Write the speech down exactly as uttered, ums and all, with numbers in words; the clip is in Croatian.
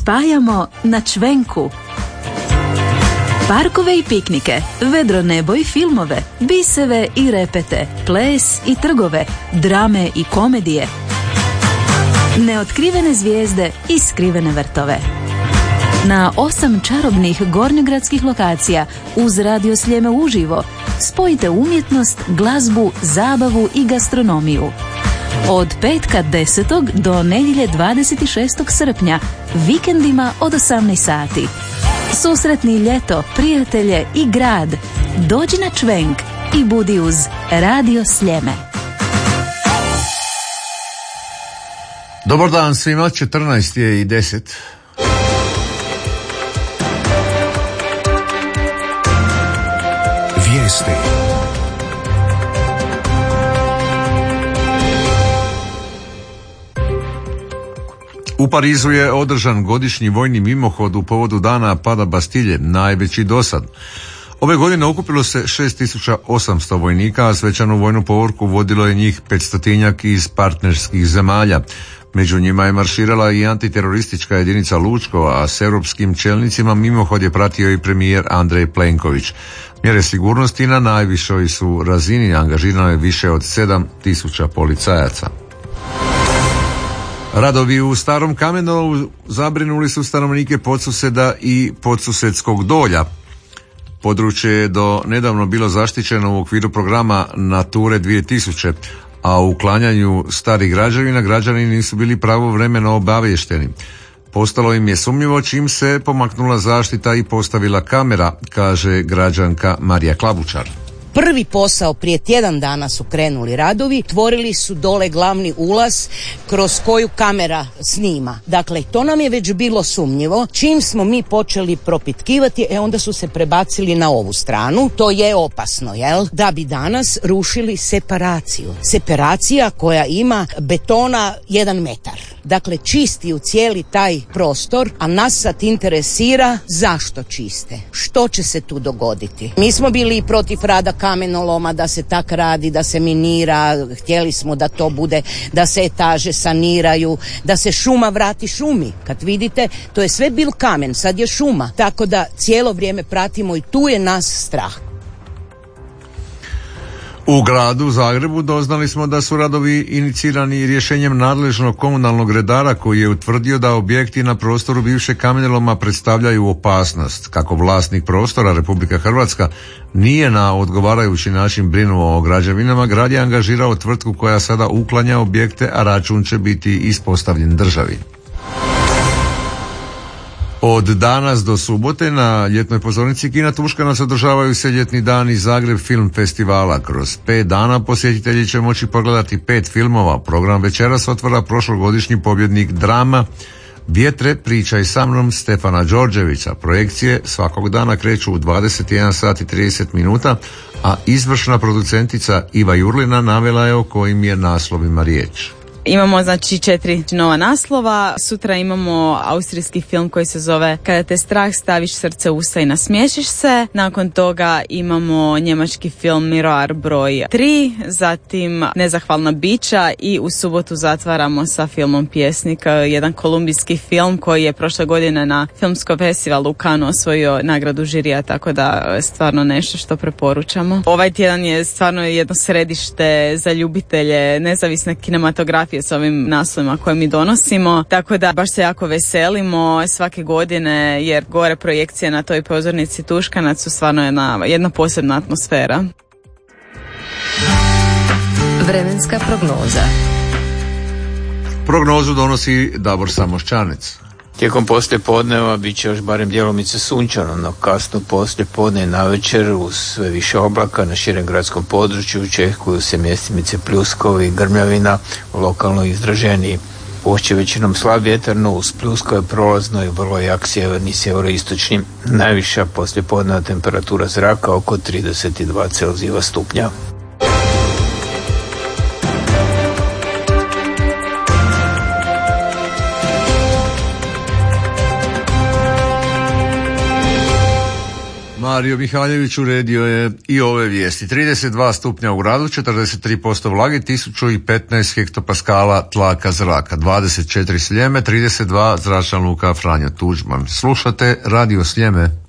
spajamo na čvenku. Parkove i piknike, vedro nebo i filmove, biseve i repete, ples i trgove, drame i komedije, neotkrivene zvijezde i skrivene vrtove. Na osam čarobnih gornjogradskih lokacija uz Radio Sljeme uživo spojite umjetnost, glazbu, zabavu i gastronomiju. Od petka desetog do nedjelje dvadeset šestog srpnja, vikendima od osamnaest sati. Susretni ljeto, prijatelje i grad. Dođi na čvenk i budi uz Radio Sljeme. Dobar dan svima, četrnaest je i deset. Vijesti. U Parizu je održan godišnji vojni mimohod u povodu dana pada Bastilje, najveći dosad. Ove godine okupilo se šest tisuća osamsto vojnika, a svečanu vojnu povorku vodilo je njih petstotinjak iz partnerskih zemalja. Među njima je marširala i antiteroristička jedinica Lučko, a s europskim čelnicima mimohod je pratio i premijer Andrej Plenković. Mjere sigurnosti na najvišoj su razini, angažirano je više od sedam tisuća policajaca. Radovi u Starom Kamenolomu zabrinuli su stanovnike Podsuseda i Podsusedskog dolja. Područje je do nedavno bilo zaštićeno u okviru programa Nature dvije tisuće, a u uklanjanju starih građevina građani nisu bili pravovremeno obavješteni. Postalo im je sumnjivo čim se pomaknula zaštita i postavila kamera, kaže građanka Marija Klabučar. Prvi posao prije tjedan dana su krenuli radovi, tvorili su dole glavni ulaz kroz koju kamera snima. Dakle, to nam je već bilo sumnjivo. Čim smo mi počeli propitkivati, e onda su se prebacili na ovu stranu. To je opasno, jel? Da bi danas rušili separaciju. Separacija koja ima betona jedan metar. Dakle, čistiju cijeli taj prostor, a nas sad interesira zašto čiste. Što će se tu dogoditi? Mi smo bili protiv rada kamenoloma, da se tak radi, da se minira, htjeli smo da to bude, da se etaže saniraju, da se šuma vrati šumi. Kad vidite, to je sve bil kamen, sad je šuma. Tako da cijelo vrijeme pratimo i tu je nas strah. U gradu Zagrebu doznali smo da su radovi inicirani rješenjem nadležnog komunalnog redara koji je utvrdio da objekti na prostoru bivšeg kamenoloma predstavljaju opasnost. Kako vlasnik prostora Republika Hrvatska nije na odgovarajući način brinuo o građevinama, grad je angažirao tvrtku koja sada uklanja objekte, a račun će biti ispostavljen državi. Od danas do subote na ljetnoj pozornici Kina Tuškanac održavaju se ljetni dani Zagreb Film Festivala. Kroz pet dana posjetitelji će moći pogledati pet filmova. Program večeras otvara prošlogodišnji pobjednik drama Vjetre, pričaj sa mnom Stefana Đorđevića. Projekcije svakog dana kreću u dvadeset jedan sat i trideset minuta, a izvršna producentica Iva Jurlina navela je o kojim je naslovima riječ. Imamo znači četiri nova naslova. Sutra imamo austrijski film koji se zove Kada te strah staviš srce u usta i nasmiješiš se. Nakon toga imamo njemački film Miroir broj tri, zatim Nezahvalna bića i u subotu zatvaramo sa filmom Pjesnik, jedan kolumbijski film koji je prošle godine na filmskom festivalu u Cannesu osvojio nagradu žirija, tako da stvarno nešto što preporučamo. Ovaj tjedan je stvarno jedno središte za ljubitelje nezavisne kinematografije s ovim naslovima koje mi donosimo, tako da baš se jako veselimo svake godine jer gore projekcije na toj pozornici Tuškanac su stvarno jedna, jedna posebna atmosfera. Vremenska prognoza. Prognozu donosi Davor Samoščanec. Tijekom poslijepodneva bit će još barem djelomice sunčano, no kasno poslijepodne i navečer uz sve više oblaka na širem gradskom području očekuju se mjestimice pljuskovi i grmljavina, lokalno izraženiji. Pušće većinom slab vjetar, no uz pljuskove prolazno i vrlo jak sjeverni sjeveroistočni. Najviša poslijepodneva temperatura zraka oko trideset dva Celzijeva stupnja. Mario Mihaljević uredio je i ove vijesti. trideset dva stupnja u gradu, četrdeset tri posto vlage, tisuću petnaest hektopaskala tlaka zraka, dvadeset četiri Sljeme, trideset dva zračna luka Franjo Tuđman. Slušate Radio Sljeme.